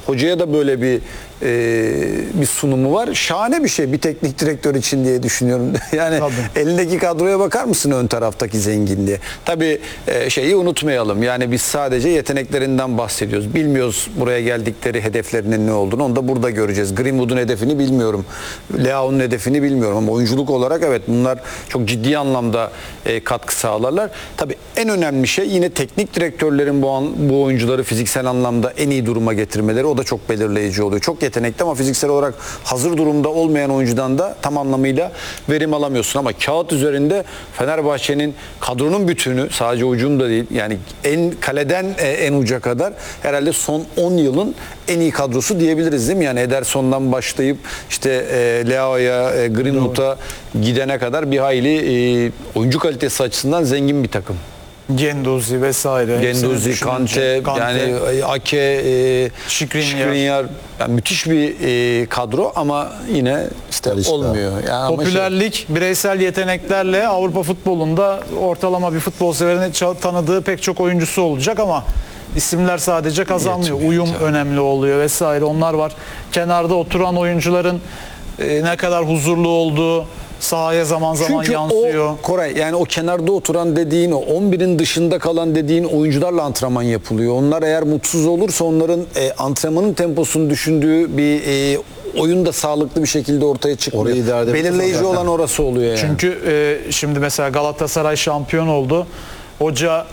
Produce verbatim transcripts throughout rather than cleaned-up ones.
Hocaya da böyle bir e, bir sunumu var. Şahane bir şey bir teknik direktör için diye düşünüyorum. Yani Tabii. elindeki kadroya bakar mısın ön taraftaki zenginliğe? Tabii e, şeyi unutmayalım. Yani biz sadece yeteneklerinden bahsediyoruz. Bilmiyoruz buraya geldikleri hedeflerinin ne olduğunu. Onu da burada göreceğiz. Greenwood'un hedefini bilmiyorum. Leao'nun hedefini bilmiyorum ama oyunculuk olarak evet bunlar çok ciddi anlamda e, katkı sağlarlar. Tabii en önemli şey yine teknik direktörlerin bu an, bu oyuncuları fiziksel anlamda en iyi duruma getirmeleri. O da çok belirleyici oluyor. Çok yetenekli ama fiziksel olarak hazır durumda olmayan oyuncudan da tam anlamıyla verim alamıyorsun. Ama kağıt üzerinde Fenerbahçe'nin kadronun bütünü sadece ucum da değil yani en kaleden e, en uca kadar herhalde son on yılın en iyi kadrosu diyebiliriz değil mi? Yani Ederson'dan başlayıp işte e, Leao'ya, e, Greenwood'a gidene kadar bir hayli e, oyuncu kalitesi açısından zengin bir takım. Genduzi vesaire. Genduzi, Kante, Kante, yani Ake, e, Skriniar. Skriniar. Yani müthiş bir e, kadro ama yine işte Talişka. olmuyor. Yani popülerlik, bireysel yeteneklerle Avrupa futbolunda ortalama bir futbol severin tanıdığı pek çok oyuncusu olacak ama isimler sadece kazanmıyor. Yetmiyor, Uyum tabii. önemli oluyor vesaire. Onlar var. Kenarda oturan oyuncuların e, ne kadar huzurlu olduğu sahaya zaman zaman Çünkü yansıyor. o Koray yani o kenarda oturan dediğin o on birin dışında kalan dediğin oyuncularla antrenman yapılıyor. Onlar eğer mutsuz olursa onların e, antrenmanın temposunu düşündüğü bir e, oyun da sağlıklı bir şekilde ortaya çıkmıyor. Orayı idare edemez Belirleyici zaten. olan orası oluyor yani. Çünkü e, şimdi mesela Galatasaray şampiyon oldu. Hoca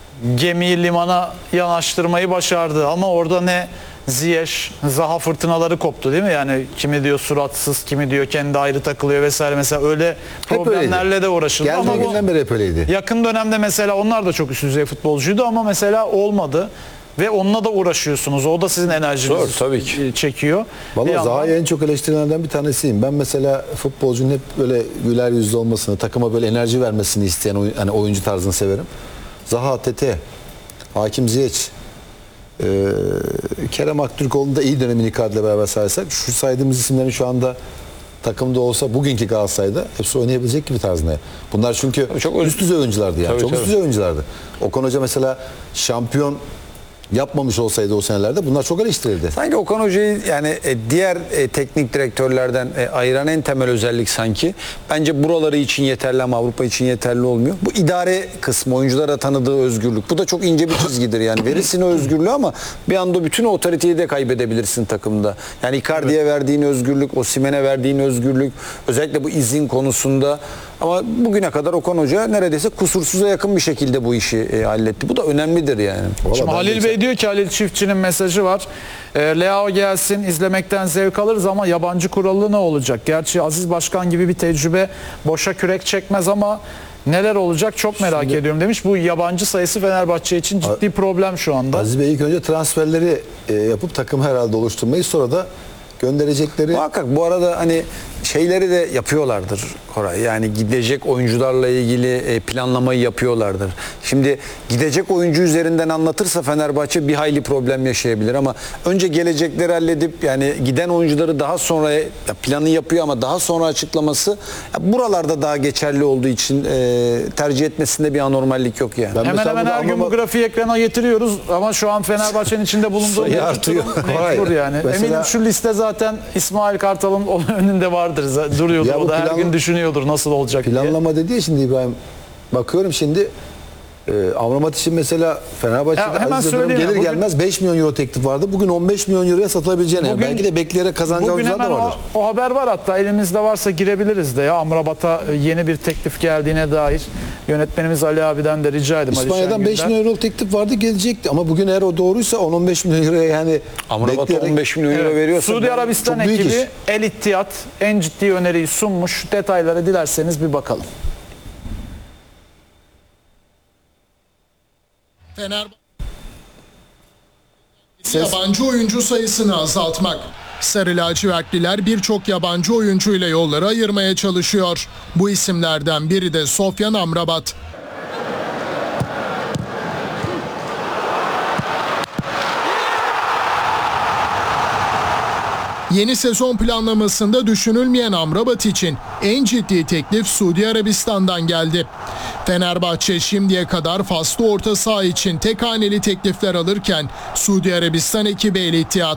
gemiyi limana yanaştırmayı başardı ama orada ne Ziyech, Zaha fırtınaları koptu değil mi? Yani kimi diyor suratsız, kimi diyor kendi ayrı takılıyor vesaire. Mesela öyle Hep problemlerle öyleydi. de uğraşıldı. Geldiği Ama bu günden beri hep öyleydi. yakın dönemde mesela onlar da çok üst düzey futbolcuydu ama mesela olmadı. Ve onunla da uğraşıyorsunuz. O da sizin enerjinizi Doğru, tabii ki. çekiyor. Bir Vallahi yandan- Zaha'yı en çok eleştirilenlerden bir tanesiyim. Ben mesela futbolcunun hep böyle güler yüzlü olmasını, takıma böyle enerji vermesini isteyen oyun, hani oyuncu tarzını severim. Zaha, Tete, Hakim Ziyech, e, Kerem Aktürkoğlu'nun da iyi dönemini Icardi'yle beraber saysak, şu saydığımız isimlerin şu anda takımda olsa bugünkü Galatasaray'da hepsi oynayabilecek gibi tarzında. Bunlar çünkü Tabii çok üst düzey oyunculardı yani. Tabii, çok tabii. üst düzey oyunculardı. Okan Hoca mesela şampiyon yapmamış olsaydı o senelerde bunlar çok eleştirildi. Sanki Okan Hoca'yı yani e, diğer e, teknik direktörlerden e, ayıran en temel özellik sanki. Bence buraları için yeterli ama Avrupa için yeterli olmuyor. Bu idare kısmı, oyunculara tanıdığı özgürlük. Bu da çok ince bir çizgidir yani. Verirsin o özgürlüğü ama bir anda bütün otoriteyi de kaybedebilirsin takımda. Yani Icardi'ye verdiğin özgürlük, Osimhen'e verdiğin özgürlük, özellikle bu izin konusunda. Ama bugüne kadar Okan Hoca neredeyse kusursuza yakın bir şekilde bu işi e, halletti. Bu da önemlidir yani. Vallahi Şimdi ben Halil de- Bey diyor ki Halil Çiftçi'nin mesajı var. E, Leao gelsin izlemekten zevk alırız ama yabancı kuralı ne olacak? Gerçi Aziz Başkan gibi bir tecrübe boşa kürek çekmez ama neler olacak çok merak Şimdi- ediyorum demiş. Bu yabancı sayısı Fenerbahçe için ciddi problem şu anda. Aziz Bey ilk önce transferleri e, yapıp takım herhalde oluşturmayı, sonra da gönderecekleri Muhakkak bu arada hani şeyleri de yapıyorlardır Koray. Yani gidecek oyuncularla ilgili e, planlamayı yapıyorlardır. Şimdi gidecek oyuncu üzerinden anlatırsa Fenerbahçe bir hayli problem yaşayabilir ama önce gelecekleri halledip yani giden oyuncuları daha sonra ya planı yapıyor ama daha sonra açıklaması ya buralarda daha geçerli olduğu için e, tercih etmesinde bir anormallik yok yani. Ben Hemen mesela hemen bunu her gün bu anlamak- grafiği ekrana getiriyoruz ama şu an Fenerbahçe'nin içinde bulunduğu Sayı mevcut artıyor. durum Hayır. mecbur yani. Mesela- Eminim şu liste zaten İsmail Kartal'ın onun önünde vardır. Duruyordur. Ya O bu da her plan- gün düşünüyordur nasıl olacak diye. planlama dedi ya şimdi İbrahim. Bakıyorum şimdi e, Amrabat için mesela Fenerbahçe'de Ya hemen Aziz Yıldırım söyleyeyim gelir ya, bugün- gelmez beş milyon euro teklif vardı. Bugün on beş milyon euroya satılabileceğine. Bugün- Belki de bekleyerek kazanacağı Bugün oyuncular da hemen o, vardır. o haber var hatta elimizde varsa girebiliriz de ya Amrabat'a yeni bir teklif geldiğine dair yönetmenimiz Ali abiden de rica edeyim. Ali İspanya'dan beş Şengül'den. milyon euro teklif vardı, gelecekti ama bugün eğer o doğruysa on on beş milyon euroya yani Amrabat'a bekleyerek- on beş milyon euro Evet, veriyorsa Suudi ben- Arabistan çok büyük ekibi iş. El İttihad en ciddi öneriyi sunmuş. Detaylara dilerseniz bir bakalım. Fenerbahçe yabancı oyuncu sayısını azaltmak. Sarı lacivertliler birçok yabancı oyuncuyla yolları ayırmaya çalışıyor. Bu isimlerden biri de Sofyan Amrabat. Yeni sezon planlamasında düşünülmeyen Amrabat için en ciddi teklif Suudi Arabistan'dan geldi. Fenerbahçe şimdiye kadar faslı orta saha için tek haneli teklifler alırken Suudi Arabistan ekibi El İttihad